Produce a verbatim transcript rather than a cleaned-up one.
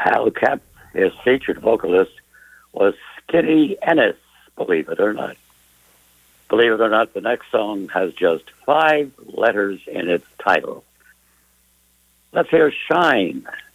Al Capp, his featured vocalist, was Skinny Ennis, believe it or not. Believe it or not, the next song has just five letters in its title. Let's hear Shine.